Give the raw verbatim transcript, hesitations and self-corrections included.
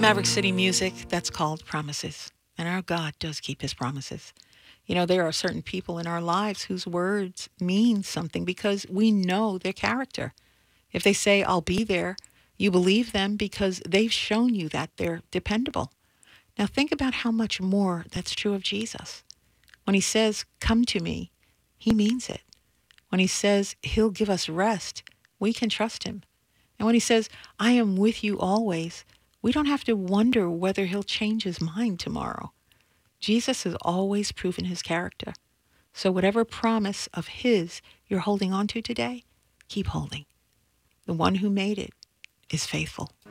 Maverick City music, that's called promises. And our God does keep his promises. You know, there are certain people in our lives whose words mean something because we know their character. If they say, I'll be there, you believe them because they've shown you that they're dependable. Now think about how much more that's true of Jesus. When he says, come to me, he means it. When he says he'll give us rest, we can trust him. And when he says, I am with you always, we don't have to wonder whether he'll change his mind tomorrow. Jesus has always proven his character. So whatever promise of his you're holding on to today, keep holding. The one who made it is faithful.